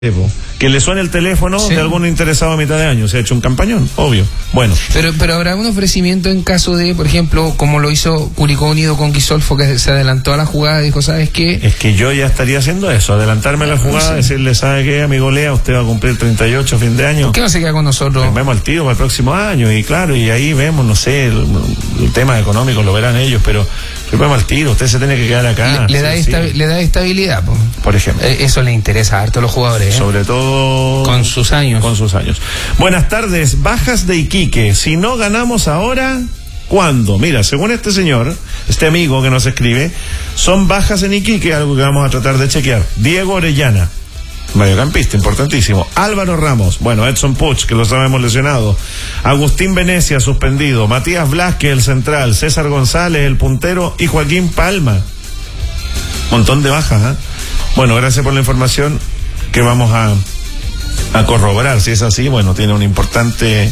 Que le suene el teléfono de algún interesado a mitad de año. Se ha hecho un campañón, obvio. Bueno. Pero habrá un ofrecimiento en caso de, por ejemplo, como lo hizo Curicó Unido con Guisolfo, que se adelantó a la jugada y dijo, ¿sabes qué? Es que yo ya estaría haciendo eso, adelantarme a la jugada, decirle, ¿sabe qué, amigo Lea? Usted va a cumplir 38 a fin de año. ¿Por qué no se queda con nosotros? Nos vemos al tiro para el próximo año, y claro, y ahí vemos, no sé, el tema económico lo verán ellos, pero nos vemos al tiro, usted se tiene que quedar acá. Le da estabilidad, por ejemplo. Eso le interesa harto a los jugadores. Sobre todo con sus años. Buenas tardes, bajas de Iquique. Si no ganamos ahora, ¿cuándo? Mira, según este señor, este amigo que nos escribe, son bajas en Iquique, algo que vamos a tratar de chequear. Diego Orellana, mediocampista, importantísimo. Álvaro Ramos, bueno, Edson Puch, que lo sabemos lesionado. Agustín Venecia, suspendido. Matías Blasque, el central. César González, el puntero. Y Joaquín Palma. Montón de bajas, ¿eh? Bueno, gracias por la información que vamos a corroborar. Si es así, bueno, tiene un importante...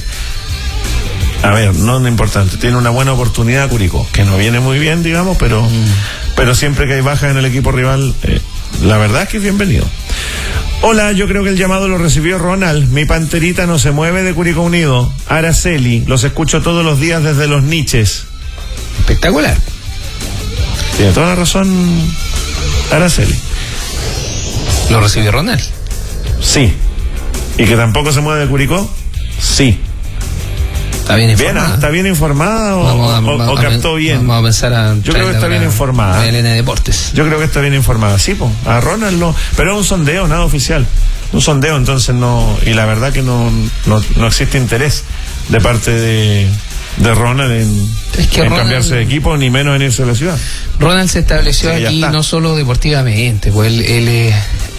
tiene una buena oportunidad Curicó, que no viene muy bien, digamos, pero siempre que hay bajas en el equipo rival, la verdad es que es bienvenido. Hola, yo creo que el llamado lo recibió Ronald. Mi panterita no se mueve de Curicó Unido. Araceli, los escucho todos los días desde Los Niches. Espectacular. Tiene toda la razón Araceli. ¿Lo recibió Ronald? Sí. ¿Y que tampoco se mueve de Curicó? Sí. ¿Está bien informada? ¿Está bien informada o captó bien? Vamos a pensar yo creo que está bien informada. LN Deportes. Yo creo que está bien informada. Sí, a Ronald no. Pero es un sondeo, nada oficial. Un sondeo, entonces no. Y la verdad que no existe interés de parte de Ronald en cambiarse de equipo, ni menos en irse a la ciudad. Ronald se estableció aquí no solo deportivamente, pues él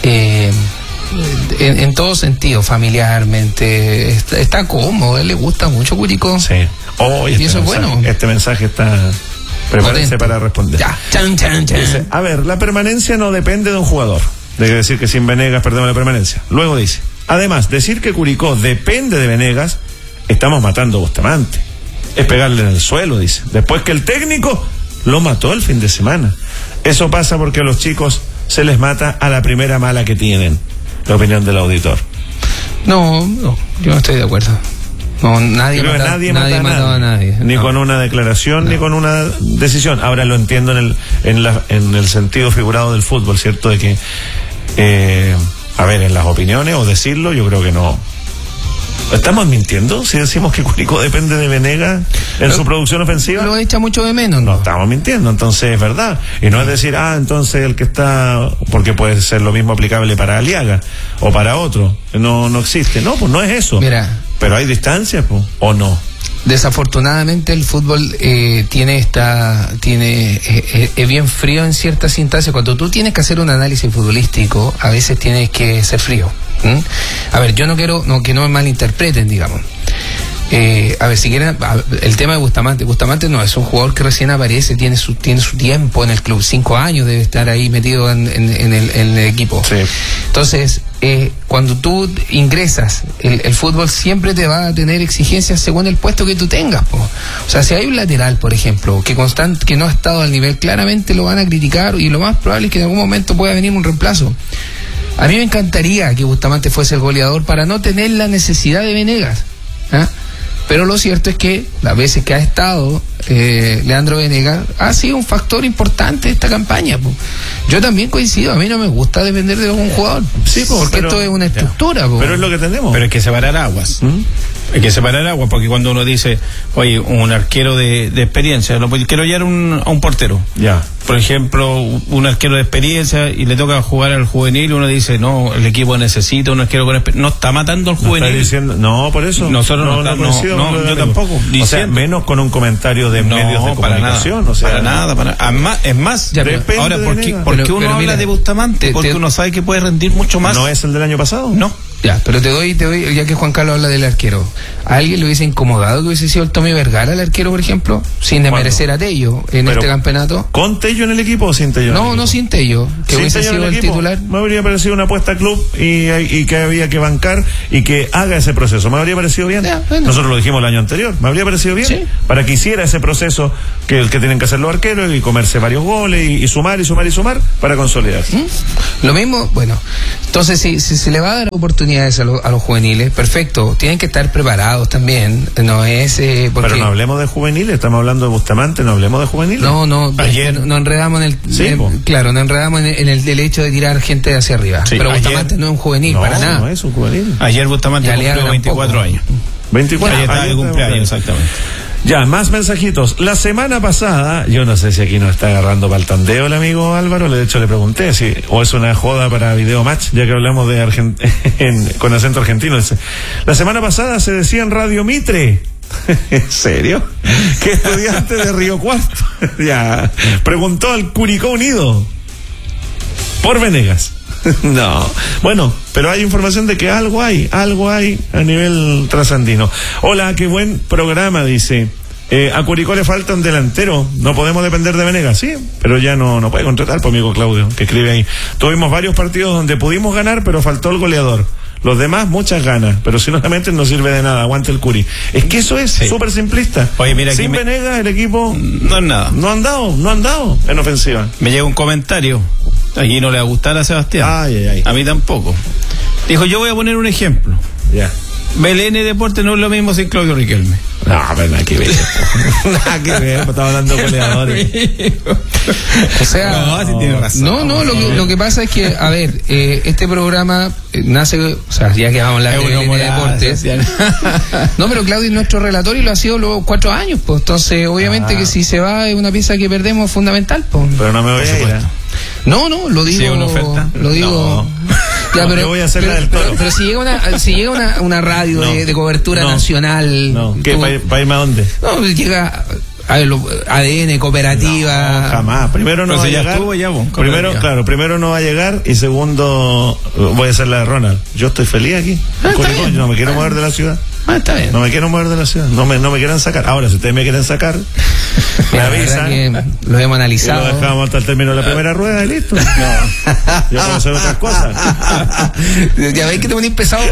en todo sentido, familiarmente, está cómodo, a él le gusta mucho Curicó. Sí. Y eso es bueno. Este mensaje está... Prepárense para responder. Ya. Chan. Dice, a ver, la permanencia no depende de un jugador. Debe decir que sin Venegas perdemos la permanencia. Luego dice, además, decir que Curicó depende de Venegas, estamos matando a Bustamante. Es pegarle en el suelo, dice. Después que el técnico lo mató el fin de semana. Eso pasa porque a los chicos se les mata a la primera mala que tienen. La opinión del auditor. No, yo no estoy de acuerdo. No, nadie mata a nadie. Ni con una declaración, ni con una decisión. Ahora lo entiendo en el sentido figurado del fútbol, ¿cierto? De que, en las opiniones o decirlo, yo creo que no. ¿Estamos mintiendo si decimos que Curicó depende de Venegas en su producción ofensiva? Lo echa mucho de menos, ¿no? No estamos mintiendo, entonces es verdad. Y no es decir, entonces el que está... Porque puede ser lo mismo aplicable para Aliaga o para otro. No existe. No, pues no es eso. Mira, pero hay distancia, pues, ¿o no? Desafortunadamente el fútbol es bien frío en ciertas instancias. Cuando tú tienes que hacer un análisis futbolístico, a veces tienes que ser frío. A ver, yo no quiero que no me malinterpreten, digamos. Si quieren, el tema de Bustamante no es un jugador que recién aparece, tiene su tiempo en el club, 5 años debe estar ahí metido en el equipo. Sí. Entonces, cuando tú ingresas, el fútbol siempre te va a tener exigencias según el puesto que tú tengas, po. O sea, si hay un lateral, por ejemplo, que no ha estado al nivel, claramente lo van a criticar, y lo más probable es que en algún momento pueda venir un reemplazo. A mí me encantaría que Bustamante fuese el goleador para no tener la necesidad de Venegas, pero lo cierto es que las veces que ha estado Leandro Venegas ha sido un factor importante de esta campaña. Yo también coincido, a mí no me gusta depender de un jugador, porque esto es una estructura. Pero es lo que tenemos. Pero hay que separar aguas. Hay que separar aguas, porque cuando uno dice, oye, un arquero de experiencia, quiero hallar a un portero. Ya. Por ejemplo, un arquero de experiencia y le toca jugar al juvenil, uno dice, no, el equipo necesita un arquero con experiencia. No está matando al juvenil. Por eso. Nosotros yo tampoco. O sea, menos con un comentario de medios de comunicación. Para nada. Es más, ahora, ¿por qué uno habla de Bustamante? Porque uno sabe que puede rendir mucho más. ¿No es el del año pasado? No. Ya, pero te doy, ya que Juan Carlos habla del arquero, ¿a alguien le hubiese incomodado que hubiese sido el Tommy Vergara el arquero, por ejemplo? Sin desmerecer a Tello en este campeonato. ¿Con Tello en el equipo o sin Tello? No, sin Tello, que sin hubiese Tello sido el titular. Me habría parecido una apuesta club y que había que bancar y que haga ese proceso. Me habría parecido bien. Ya, bueno. Nosotros lo dijimos el año anterior. Me habría parecido bien para que hiciera ese proceso que tienen que hacer los arqueros y comerse varios goles y sumar para consolidarse. Lo mismo, bueno, entonces si se le va a dar oportunidades a los juveniles, perfecto, tienen que estar preparados también, no es porque... Pero no hablemos de juveniles, estamos hablando de Bustamante, no hablemos de juveniles. No, ayer no enredamos en no enredamos en el hecho de tirar gente hacia arriba, pero Bustamante no es un juvenil, para nada. No es un juvenil. Ayer Bustamante cumplió 24 años. 24 años. Ayer estaba de cumpleaños, exactamente. Ya, más mensajitos. La semana pasada, yo no sé si aquí nos está agarrando para el tandeo el amigo Álvaro, de hecho le pregunté o es una joda para Video Match, ya que hablamos de con acento argentino. La semana pasada se decía en Radio Mitre. ¿En serio? ¿Qué estudiante de Río Cuarto? Ya, preguntó al Curicó Unido por Venegas. No, bueno, pero hay información de que algo hay a nivel trasandino. Hola, qué buen programa, dice. A Curicó le falta un delantero, no podemos depender de Venegas, sí, pero ya no puede contratar, por amigo Claudio, que escribe ahí. Tuvimos varios partidos donde pudimos ganar, pero faltó el goleador. Los demás, muchas ganas, pero si no la meten no sirve de nada, aguante el Curi. Es que eso es súper simplista. Oye, mira, sin Venegas el equipo no es nada. No han dado en ofensiva. Me llega un comentario, aquí no le va a gustar a Sebastián. Ay. A mí tampoco. Dijo, yo voy a poner un ejemplo. Ya. Belén Deporte no es lo mismo sin Claudio Riquelme. No, pero nada que ver. Nada que ver, estaba hablando de goleadores. O sea, sí tiene razón. No, lo que pasa es que, a ver, este programa nace, o sea, ya que vamos a hablar de Belén Deportes. No, pero Claudio es nuestro relator y lo ha sido los 4 años, pues. Entonces, obviamente que si se va es una pieza que perdemos fundamental, pues. Pero no me voy a ir. No, lo digo. ¿Sí, una oferta? Lo digo. No. Ya, pero, yo voy a hacer la del Toro. Pero si llega una radio de cobertura nacional. No, ¿qué? ¿Para irme a dónde? No, llega ADN, cooperativa. No, jamás. Primero no va a llegar. Primero no va a llegar y segundo voy a hacer la de Ronald. Yo estoy feliz aquí. Yo no me quiero mover de la ciudad. Está bien. No me quiero mover de la ciudad. No me quieran sacar. Ahora, si ustedes me quieren sacar, me avisan. Lo hemos analizado. Y lo dejamos hasta el término de la primera rueda y listo. No. Yo puedo hacer otras cosas. Ya veis que te ponís pesado.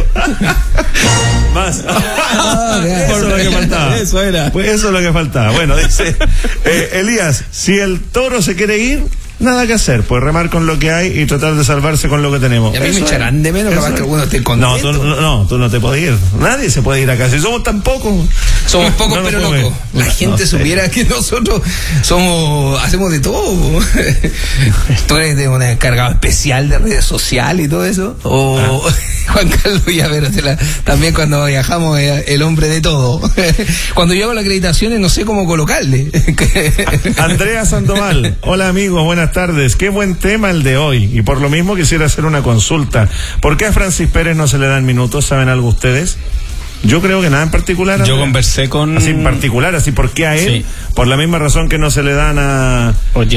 Más. Eso es lo que faltaba. Eso era. Pues eso es lo que faltaba. Bueno, dice Elías, si el Toro se quiere ir, nada que hacer, pues remar con lo que hay y tratar de salvarse con lo que tenemos. Y a mí me echarán de menos, capaz que alguno esté contento. No, tú no te puedes ir. Nadie se puede ir acá. Si somos tan pocos. Somos pocos, pero locos. La gente supiera que nosotros hacemos de todo. ¿Tú eres de un encargado especial de redes sociales y todo eso? O Juan Carlos Llavero, también cuando viajamos, el hombre de todo. Cuando yo hago las acreditaciones no sé cómo colocarle. Andrea Sandoval, hola amigos, buenas tardes. Qué buen tema el de hoy. Y por lo mismo quisiera hacer una consulta. ¿Por qué a Francis Pérez no se le dan minutos? ¿Saben algo ustedes? Yo creo que nada en particular. Yo conversé con... Así en particular, así, ¿por qué a él? Sí. Por la misma razón que no se le dan a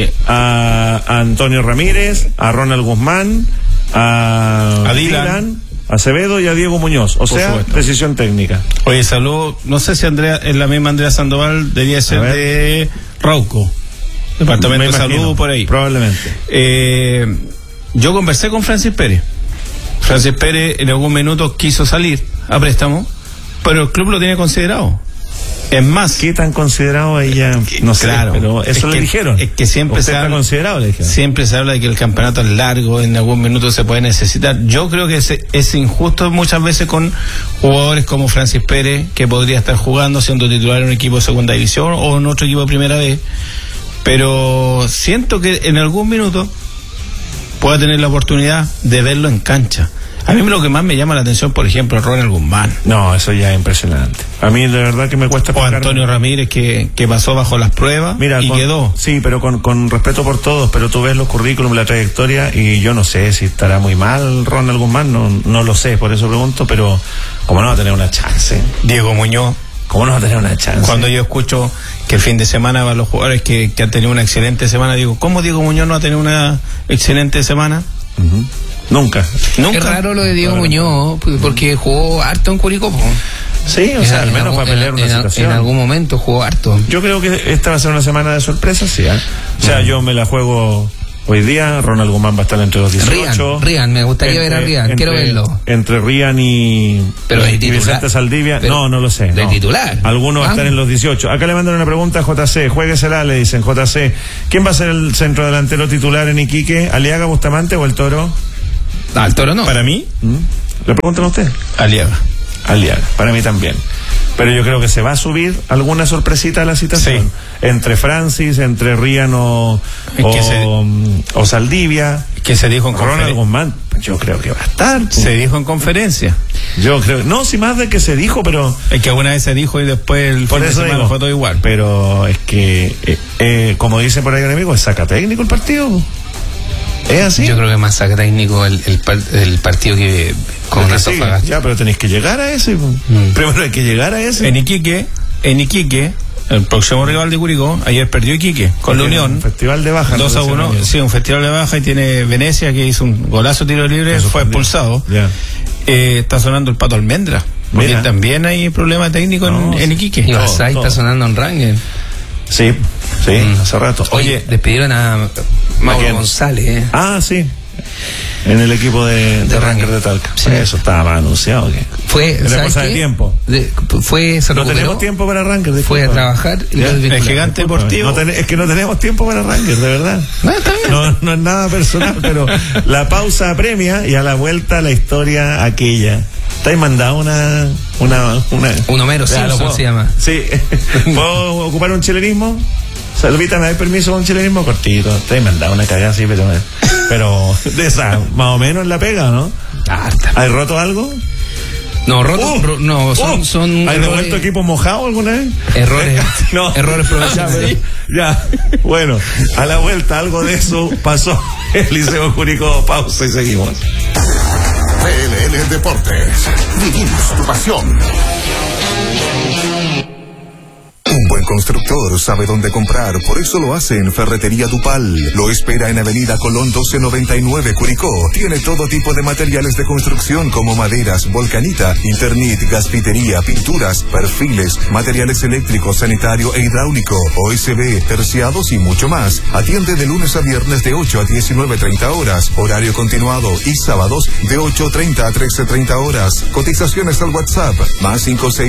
Antonio Ramírez, a Ronald Guzmán, a Dylan, a Acevedo y a Diego Muñoz. O sea, supuesto. Decisión técnica. Oye, saludo, no sé si Andrea es la misma Andrea Sandoval, debería ser de Rauco. Departamento de Salud, por ahí. Probablemente. Yo conversé con Francis Pérez. Francis Pérez en algún minuto quiso salir a préstamo, pero el club lo tiene considerado. Es más, ¿qué tan considerado ella? No sé, claro, pero eso le dijeron. Es que siempre se habla, siempre se habla de que el campeonato es largo, en algún minuto se puede necesitar. Yo creo que es injusto muchas veces con jugadores como Francis Pérez, que podría estar jugando, siendo titular en un equipo de segunda división o en otro equipo de primera vez. Pero siento que en algún minuto pueda tener la oportunidad de verlo en cancha. A mí lo que más me llama la atención, por ejemplo, es Ronald Guzmán. No, eso ya es impresionante. A mí de verdad que me cuesta... O Antonio Ramírez, que pasó bajo las pruebas. Mira, y quedó. Sí, pero con respeto por todos, pero tú ves los currículums, la trayectoria, y yo no sé si estará muy mal Ronald Guzmán, no lo sé, por eso pregunto, pero ¿cómo no va a tener una chance? Diego Muñoz. ¿Cómo no va a tener una chance? Cuando yo escucho que el fin de semana van los jugadores que han tenido una excelente semana, digo, ¿cómo Diego Muñoz no ha tenido una excelente semana? Nunca. Es raro lo de Diego Muñoz, porque jugó harto en Curicó. Sí, o sea, al menos para pelear una situación. En algún momento jugó harto. Yo creo que esta va a ser una semana de sorpresas, sí. O sea, yo me la juego hoy día. Ronald Guzmán va a estar entre los 18. Rian, me gustaría ver a Rian, quiero verlo. Entre Rian y Vicente Saldivia, no lo sé. De titular. Algunos va a estar en los 18. Acá le mandan una pregunta a JC, juéguesela, le dicen JC. ¿Quién va a ser el centro delantero titular en Iquique? ¿Aliaga, Bustamante o el Toro? El Toro no. Para mí, le preguntan a usted. Aliaga, para mí también. Pero yo creo que se va a subir alguna sorpresita a la citación. Sí. Entre Francis, entre Rian o Saldivia. Que se dijo en Ronald Guzmán, yo creo que va a estar. Se dijo en conferencia. Yo creo, no, si más de que se dijo, pero... Es que alguna vez se dijo y después el fin de semana fue todo igual. Pero es que, como dice por ahí un amigo, es saca técnico el partido. ¿Es así? Yo creo que más saca técnico el partido que con Antofagasta. Ya, pero tenéis que llegar a ese. Primero hay que llegar a ese. En Iquique, el próximo rival de Curicó, ayer perdió Iquique con la Unión. Un festival de baja. 2-1, sí, un festival de baja, y tiene Venecia, que hizo un golazo tiro libre, fue expulsado. Está sonando el Pato Almendra, porque también hay problema técnico en Iquique. Y Basay está sonando en Rangel. Sí, hace rato. Oye, despidieron a Mauro González. Sí. En el equipo de Rangers de Talca. Sí. Eso estaba anunciado. Era cosa de tiempo. No tenemos tiempo para Rangers. Fue a trabajar. El Gigante Deportivo. Es que no tenemos tiempo para Rangers, de verdad. No es nada personal, pero la pausa apremia y a la vuelta la historia aquella. ¿Te has mandado un Homero Simpson se llama? Sí. ¿Puedo ocupar un chilenismo? Salvita, ¿me das permiso con un chilenismo cortito? Te he mandado una cagada así, pero de esa, más o menos la pega, ¿no? ¿Hay roto algo? No, son ¿Hay revuelto equipo mojado alguna vez? Errores profesionales. Ya, bueno, a la vuelta algo de eso pasó el Liceo Curicó. Pausa y seguimos. PLL Deportes, vivimos tu pasión. Un buen constructor sabe dónde comprar, por eso lo hace en Ferretería Dupal. Lo espera en Avenida Colón 1299, Curicó. Tiene todo tipo de materiales de construcción como maderas, volcanita, Internit, gasfitería, pinturas, perfiles, materiales eléctricos, sanitario e hidráulico, OSB, terciados y mucho más. Atiende de lunes a viernes de 8 a 19:30 horas, horario continuado, y sábados de 8:30 a 13:30 horas. Cotizaciones al WhatsApp, más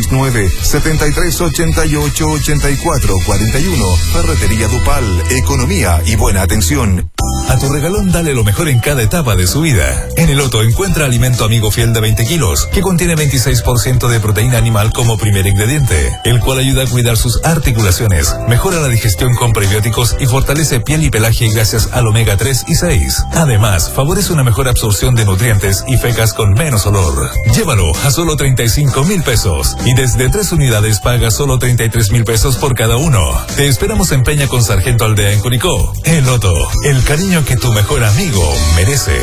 569-7388-8441. Ferretería Dupal, economía y buena atención. A tu regalón dale lo mejor en cada etapa de su vida. En el Otto encuentra alimento amigo fiel de 20 kilos, que contiene 26% de proteína animal como primer ingrediente, el cual ayuda a cuidar sus articulaciones, mejora la digestión con prebióticos y fortalece piel y pelaje gracias al omega 3 y 6. Además, favorece una mejor absorción de nutrientes y fecas con menos olor. Llévalo a solo 35,000 pesos y desde 3 unidades paga solo 33,000 pesos por cada uno. Te esperamos en Peña con Sargento Aldea en Curicó. El Otto, el cariño que tu mejor amigo merece.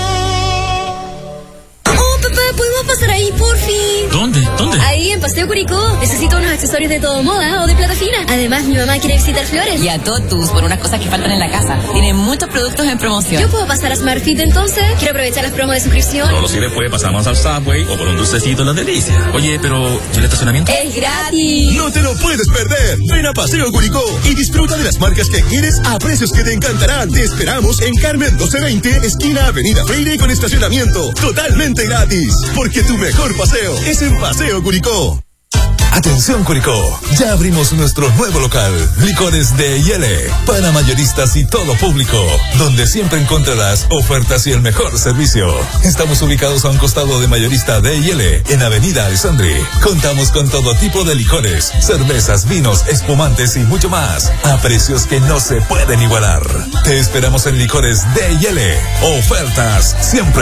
Oh, papá, ¿podemos pasar ahí, por fin? ¿Dónde? Ahí, en Paseo Curicó. Necesito unos accesorios de todo moda o de plata fina. Además, mi mamá quiere visitar Flores. Y a Totus, por unas cosas que faltan en la casa. Tiene muchos productos en promoción. ¿Yo puedo pasar a Smart Fit entonces? Quiero aprovechar las promos de suscripción. Solo si después pasamos al Subway o por un dulcecito Las Delicias. Oye, pero ¿y el estacionamiento? ¡Es gratis! No te lo puedes perder. Ven a Paseo Curicó y disfruta de las marcas que quieres a precios que te encantarán. Te esperamos en Carmen 1220, esquina Avenida Freire, con estacionamiento totalmente gratis. Porque tu mejor paseo es en Paseo Curicó. Atención Curicó, ya abrimos nuestro nuevo local, Licores de Yele, para mayoristas y todo público, donde siempre encontrarás ofertas y el mejor servicio. Estamos ubicados a un costado de mayorista de Yele, en Avenida Alessandri. Contamos con todo tipo de licores, cervezas, vinos, espumantes y mucho más, a precios que no se pueden igualar. Te esperamos en Licores de Yele, ofertas siempre.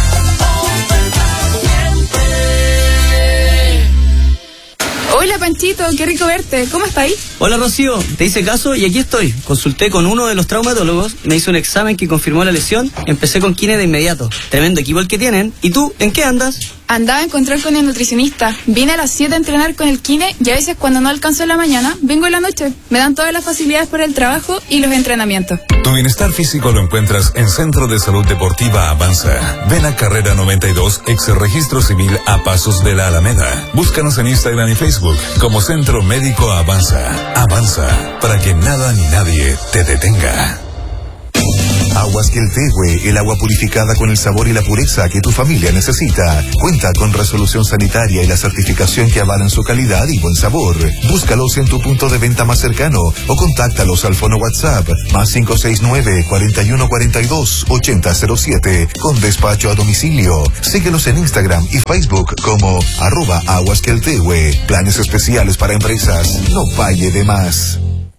Hola Panchito, qué rico verte. ¿Cómo está ahí? Hola Rocío, te hice caso y aquí estoy. Consulté con uno de los traumatólogos, me hizo un examen que confirmó la lesión, empecé con kine de inmediato. Tremendo equipo el que tienen. ¿Y tú, en qué andas? andaba a encontrar con el nutricionista. Vine a las 7 a entrenar con el kine y a veces cuando no alcanzo en la mañana, vengo en la noche. Me dan todas las facilidades para el trabajo y los entrenamientos. Tu bienestar físico lo encuentras en Centro de Salud Deportiva Avanza. Ven a Carrera 92, ex Registro Civil a pasos de la Alameda. Búscanos en Instagram y Facebook como Centro Médico Avanza. Avanza, para que nada ni nadie te detenga. Aguas Queltehue, el agua purificada con el sabor y la pureza que tu familia necesita. Cuenta con resolución sanitaria y la certificación que avalan su calidad y buen sabor. Búscalos en tu punto de venta más cercano o contáctalos al fono WhatsApp +569 4142 8007 con despacho a domicilio. Síguelos en Instagram y Facebook como @aguasqueltehue. Planes especiales para empresas. No pague de más.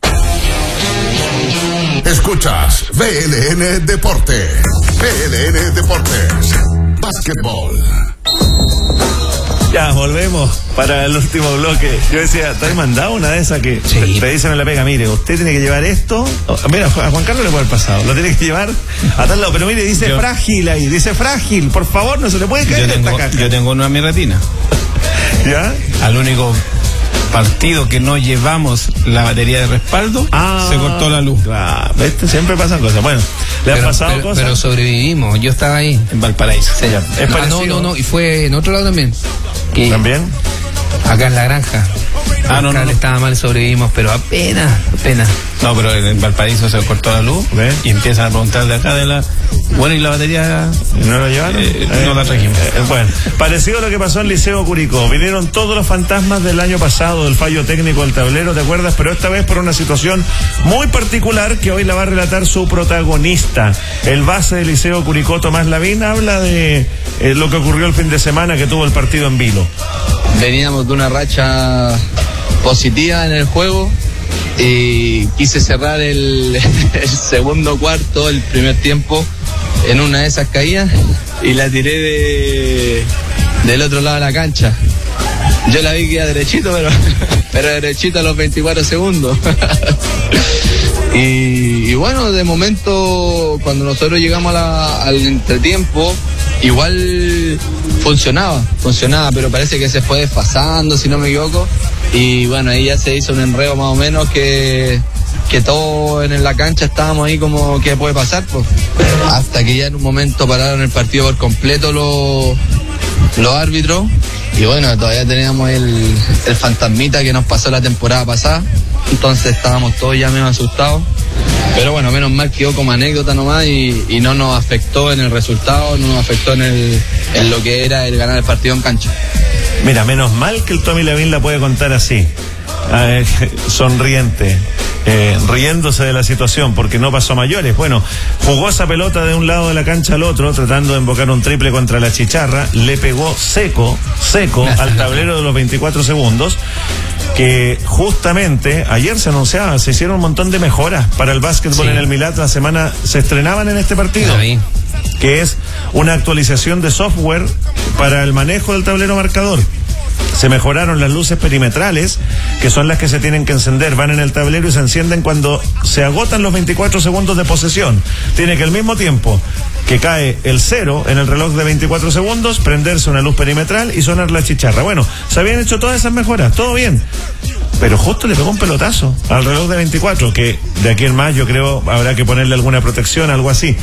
Escuchas VLN Deporte. VLN Deportes. Básquetbol. Ya, volvemos para el último bloque. Yo decía, ¿te has mandado una de esas que te dicen en la pega? Mire, usted tiene que llevar esto. Mira, a Juan Carlos le puede haber pasado. Lo tiene que llevar a tal lado. Pero mire, dice frágil ahí. Dice frágil. Por favor, no se le puede caer esta caja. Yo tengo una en mi retina. ¿Ya? Al único partido que no llevamos la batería de respaldo, se cortó la luz. ¿Viste? Siempre pasan cosas. Bueno, le han pasado cosas. Pero sobrevivimos. Yo estaba ahí. En Valparaíso. Sí. No. Y fue en otro lado también. ¿También? Acá en la granja. No. Estaba mal, sobrevivimos, pero apenas. No, pero en Valparaíso se cortó la luz. Y empiezan a preguntar de acá de la... Bueno, ¿y la batería? ¿No la llevaron? No la trajimos. Bueno, parecido a lo que pasó en Liceo Curicó. Vinieron todos los fantasmas del año pasado, del fallo técnico del tablero, ¿te acuerdas? Pero esta vez por una situación muy particular que hoy la va a relatar su protagonista. El base del Liceo Curicó, Tomás Lavín, habla de lo que ocurrió el fin de semana que tuvo el partido en Vilo. Veníamos de una racha positiva en el juego y quise cerrar el segundo cuarto, el primer tiempo, en una de esas caídas y la tiré del otro lado de la cancha. Yo la vi que iba derechito, pero derechito a los 24 segundos. Y bueno, de momento, cuando nosotros llegamos al entretiempo, igual funcionaba, pero parece que se fue desfasando, si no me equivoco. Y bueno, ahí ya se hizo un enredo más o menos que todos en la cancha estábamos ahí como, ¿qué puede pasar? Pues hasta que ya en un momento pararon el partido por completo los árbitros. Y bueno, todavía teníamos el fantasmita que nos pasó la temporada pasada. Entonces estábamos todos ya medio asustados. Pero bueno, menos mal quedó como anécdota nomás y no nos afectó en el resultado, no nos afectó en lo que era el ganar el partido en cancha. Mira, menos mal que el Tommy Lavín la puede contar así, sonriente, riéndose de la situación, porque no pasó a mayores. Bueno, jugó esa pelota de un lado de la cancha al otro, tratando de invocar un triple contra la chicharra, le pegó seco al tablero de los 24 segundos, que justamente ayer se anunciaba, se hicieron un montón de mejoras para el básquetbol en el Milat. La semana se estrenaban en este partido, que es una actualización de software para el manejo del tablero marcador. Se mejoraron las luces perimetrales, que son las que se tienen que encender, van en el tablero y se encienden cuando se agotan los 24 segundos de posesión. Tiene que al mismo tiempo que cae el 0 en el reloj de 24 segundos, prenderse una luz perimetral y sonar la chicharra. Bueno, se habían hecho todas esas mejoras, todo bien, pero justo le pegó un pelotazo al reloj de 24, que de aquí en más yo creo habrá que ponerle alguna protección, algo así.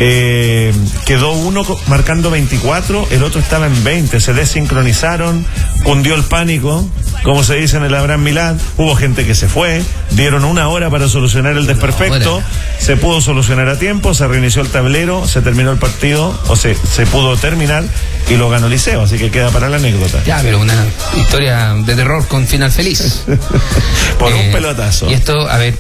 Quedó uno marcando 24, el otro estaba en 20, se desincronizaron, cundió el pánico, como se dice en el Abraham Milán, hubo gente que se fue, dieron una hora para solucionar el desperfecto, se pudo solucionar a tiempo, se reinició el tablero, se terminó el partido, se pudo terminar y lo ganó Liceo, así que queda para la anécdota. Ya, pero una historia de terror con final feliz. Por un pelotazo. Y esto, a ver,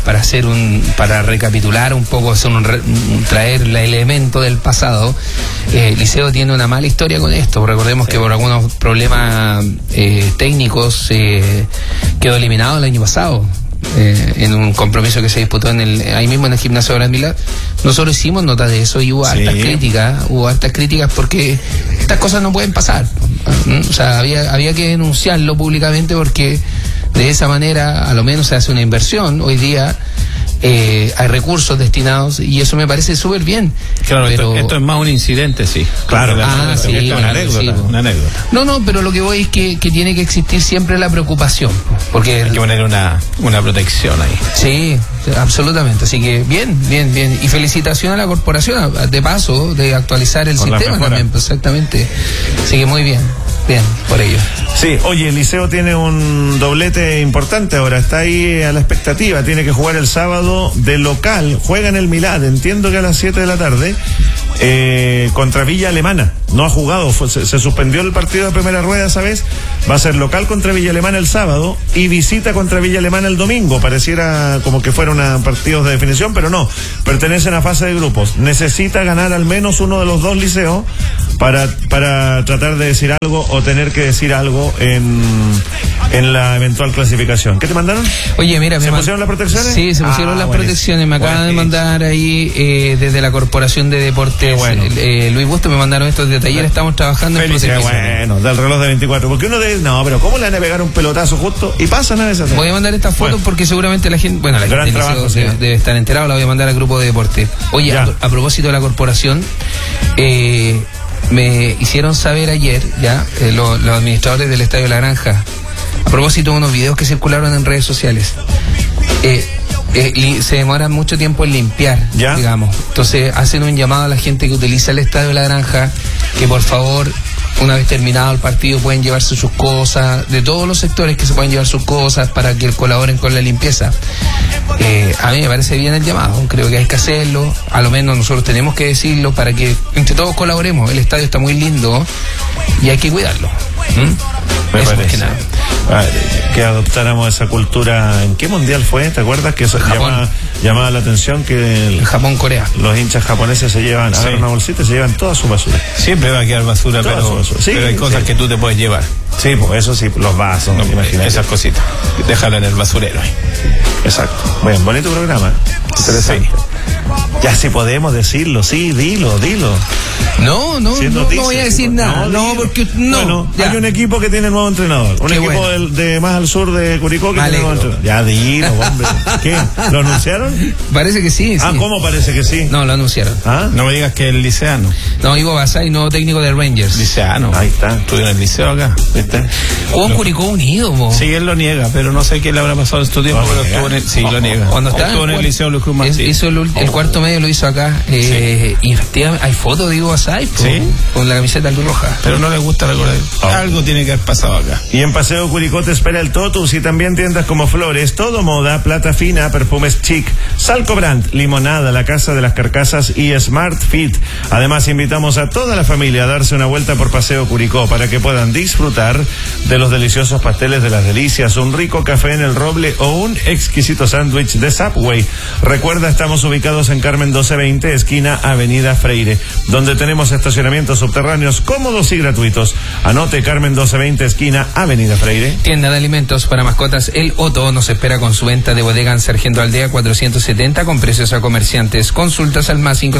para recapitular un poco, traer el elemento del pasado, Liceo tiene una mala historia con esto. Recordemos que por algunos problemas técnicos quedó eliminado el año pasado. En un compromiso que se disputó ahí mismo en el gimnasio de Gran Milán. Nosotros hicimos nota de eso y hubo hartas críticas porque estas cosas no pueden pasar. O sea, había que denunciarlo públicamente porque de esa manera a lo menos se hace una inversión hoy día hay recursos destinados y eso me parece súper bien. Claro, pero... esto es más un incidente, sí. Claro, sí, una anécdota. No, pero lo que voy es que tiene que existir siempre la preocupación, porque hay que poner una protección ahí. Sí, absolutamente. Así que bien. Y felicitación a la corporación, de paso, de actualizar el sistema también, exactamente. Así que muy bien por ello. Sí, oye, el Liceo tiene un doblete importante ahora, está ahí a la expectativa, tiene que jugar el sábado de local, juega en el Milad, entiendo que a las 7 de la tarde, contra Villa Alemana. No ha jugado, se suspendió el partido de primera rueda esa vez, va a ser local contra Villa Alemana el sábado y visita contra Villa Alemana el domingo. Pareciera como que fueran partidos de definición, pero no, pertenecen a fase de grupos. Necesita ganar al menos uno de los dos liceos para tratar de decir algo o tener que decir algo en la eventual clasificación. ¿Qué te mandaron? Oye, mira, ¿Se pusieron las protecciones? Sí, se pusieron las protecciones. Me acaban de mandar ahí desde la Corporación de Deportes, Luis Busto, me mandaron estos de taller. Estamos trabajando en protección. Bueno, del reloj de 24. Porque uno debe, no, pero ¿cómo le van a pegar un pelotazo justo? Y pasan a veces. Voy a mandar estas fotos porque seguramente la gente, la gente trabajo, debe estar enterado. La voy a mandar al grupo de deporte. Oye, a propósito de la corporación, me hicieron saber ayer los administradores del Estadio La Granja, a propósito de unos videos que circularon en redes sociales, se demoran mucho tiempo en limpiar, digamos. Entonces hacen un llamado a la gente que utiliza el Estadio La Granja que por favor, una vez terminado el partido, pueden llevarse sus cosas, de todos los sectores que se pueden llevar sus cosas para que colaboren con la limpieza. A mí me parece bien el llamado, creo que hay que hacerlo, a lo menos nosotros tenemos que decirlo para que entre todos colaboremos. El estadio está muy lindo y hay que cuidarlo. Me parece que adoptáramos esa cultura. ¿En qué mundial fue? ¿Te acuerdas que eso llamaba la atención que Japón-Corea, los hinchas japoneses se llevan a ver una bolsita y se llevan toda su basura? Siempre va a quedar basura, pero hay cosas que tú te puedes llevar. Sí, pues eso sí, los vasos, esas cositas, déjala en el basurero ahí. Exacto. Bueno, bonito programa, interesante. Sí. Ya si podemos decirlo, sí, dilo. No voy a decir nada. Porque bueno, hay un equipo que tiene nuevo entrenador. Un equipo de más al sur de Curicó que tiene nuevo entrenador. Ya dilo, hombre. ¿Qué? ¿Lo anunciaron? Parece que sí. ¿Cómo parece que sí? No, lo anunciaron. No me digas que es el liceano. No, Ivo Basay, nuevo técnico de Rangers. Liceano. Ahí está. Estudió en el liceo acá. ¿Viste? Jugó en Curicó Unido, mo. Sí, él lo niega, pero no sé qué le habrá pasado en su tiempo, pero estuvo en el... Sí, lo niega. Cuando estuvo en el liceo Luis Cruz Martínez. Hizo el cuarto medio, lo hizo acá. Y efectivamente hay fotos de Ivo Basay con la camiseta roja. Pero no le gusta recordar. Algo tiene que haber pasado acá. Y en Paseo Curicó te espera el Totus y también tiendas como Flores, Todo Moda, Plata Fina, Perfumes Chic, Salco Brand, Limonada, La Casa de las Carcasas y Smart Fit. Además invitamos a toda la familia a darse una vuelta por Paseo Curicó para que puedan disfrutar de los deliciosos pasteles de las delicias, un rico café en el Roble o un exquisito sándwich de Subway. Recuerda, estamos ubicados en Carmen 1220, esquina Avenida Freire, donde tenemos estacionamientos subterráneos cómodos y gratuitos. Anote, Carmen 1220, esquina Avenida Freire. Tienda de alimentos para mascotas El Otto nos espera con su venta de bodega en Sargento Aldea 470 con precios a comerciantes. Consultas al más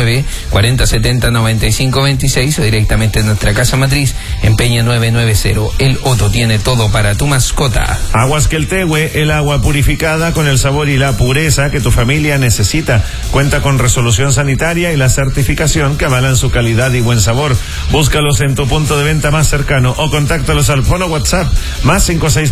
569-4070-9526 o directamente en nuestra casa matriz en Peña 990. El Otto tiene todo para tu mascota. Aguas Queltehue, el agua purificada con el sabor y la pureza que tu familia necesita. Cuenta con resolución sanitaria y la certificación que avalan su calidad y buen sabor. Búscalos en tu punto de venta más cercano o contáctalos al fono WhatsApp más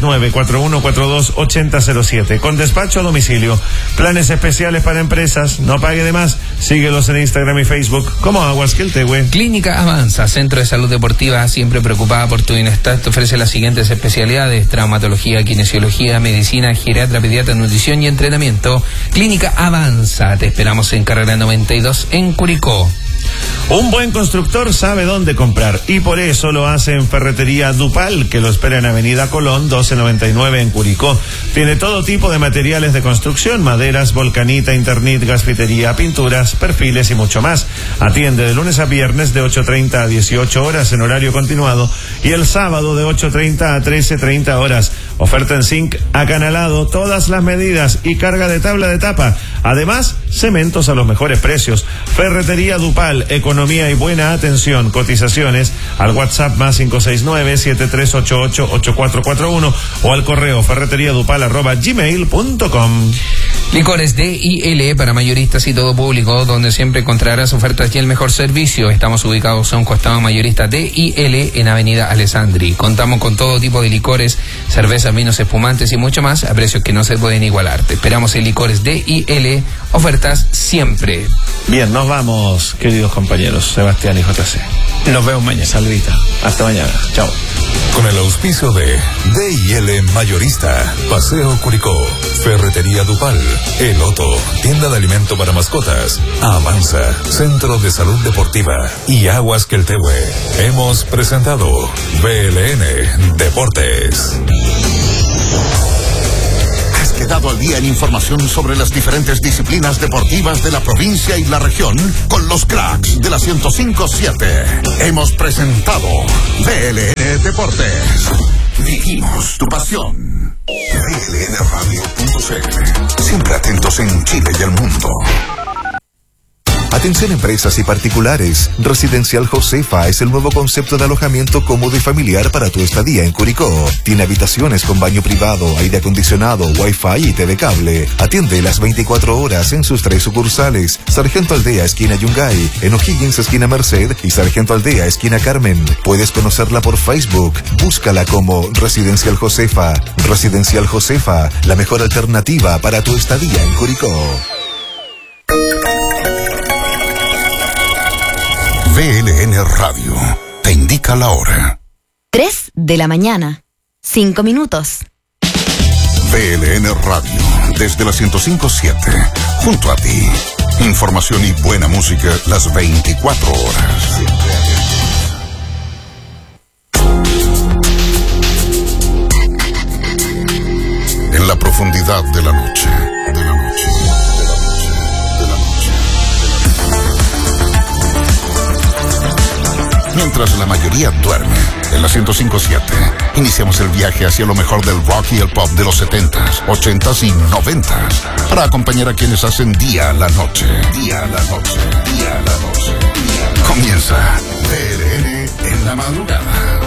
569-4142-8007 con despacho a domicilio. Planes especiales para empresas, no pague de más. Síguelos en Instagram y Facebook como Aguas Queltehue. Clínica Avanza, centro de salud deportiva siempre preocupada por tu bienestar, te ofrece las siguientes especialidades: traumatología, kinesiología, medicina, geriatra, pediatra, nutrición y entrenamiento. Clínica Avanza, te esperamos en Carrera 92 en Curicó. Un buen constructor sabe dónde comprar y por eso lo hace en Ferretería Dupal, que lo espera en Avenida Colón 1299 en Curicó. Tiene todo tipo de materiales de construcción, maderas, volcanita, Internit, gasfitería, pinturas, perfiles y mucho más. Atiende de lunes a viernes de 8:30 a 18 horas en horario continuado y el sábado de 8:30 a 13:30 horas. Oferta en zinc acanalado, todas las medidas y carga de tabla de tapa. Además, cementos a los mejores precios. Ferretería Dupal, economía y buena atención. Cotizaciones al WhatsApp más 569-7388-8441 o al correo ferreteriadupal@gmail.com. Licores DIL para mayoristas y todo público, donde siempre encontrarás ofertas y el mejor servicio. Estamos ubicados a un costado mayorista DIL en Avenida Alessandri. Contamos con todo tipo de licores, cervezas, vinos, espumantes y mucho más a precios que no se pueden igualar. Te esperamos en Licores DIL, ofertas siempre. Bien, nos vamos, queridos compañeros Sebastián y JC. Nos vemos mañana. Salvita. Hasta mañana. Chao. Con el auspicio de DIL Mayorista, Paseo Curicó, Ferretería Dupal, El Otto, tienda de alimento para mascotas, Avanza, Centro de Salud Deportiva y Aguas Queltehue. Hemos presentado BLN Deportes. Has quedado al día en información sobre las diferentes disciplinas deportivas de la provincia y la región con los cracks de la 105.7. Hemos presentado BLN Deportes. Vivimos tu pasión. blnradio.cl. Siempre atentos en Chile y el mundo. Atención empresas y particulares. Residencial Josefa es el nuevo concepto de alojamiento cómodo y familiar para tu estadía en Curicó. Tiene habitaciones con baño privado, aire acondicionado, wifi y TV cable. Atiende las 24 horas en sus 3 sucursales: Sargento Aldea, esquina Yungay, en O'Higgins, esquina Merced, y Sargento Aldea, esquina Carmen. Puedes conocerla por Facebook. Búscala como Residencial Josefa. Residencial Josefa, la mejor alternativa para tu estadía en Curicó. VLN Radio te indica la hora. 3 de la mañana, 5 minutos. VLN Radio, desde la 105.7, junto a ti. Información y buena música las 24 horas. En la profundidad de la noche. Mientras la mayoría duerme, en la 105.7, iniciamos el viaje hacia lo mejor del rock y el pop de los 70s, 80s y 90s, para acompañar a quienes hacen día a la noche. Día a la noche, día a la noche. Comienza VLN en la madrugada.